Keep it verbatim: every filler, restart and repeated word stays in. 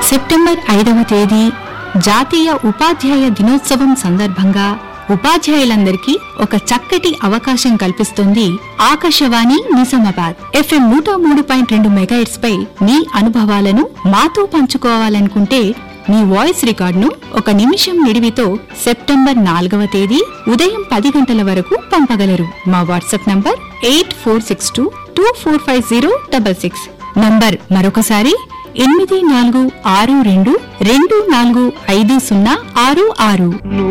September ఐదవ తేదీ జాతీయ ఉపాధ్యాయ దినోత్సవం సందర్భంగా ఉపాధ్యాయులందరికీ ఒక చక్కటి అవకాశం కల్పిస్తుంది ఆకాశవాణి నిజామాబాద్. ఎఫ్ఎం నూట మూడు పాయింట్ రెండు మెగాహెర్ట్జ్ పై మీ అనుభవాలను మాతో పంచుకోవాలనుకుంటే మీ వాయిస్ రికార్డును ఒక నిమిషం నిడివితో సెప్టెంబర్ నాలుగవ తేదీ ఉదయం పది గంటల వరకు పంపగలరు. మా WhatsApp number eight four six two two four five zero double six. Number మరొకసారి ఎనిమిది నాలుగు ఆరు రెండు రెండు నాలుగు ఐదు సున్నా ఆరు ఆరు.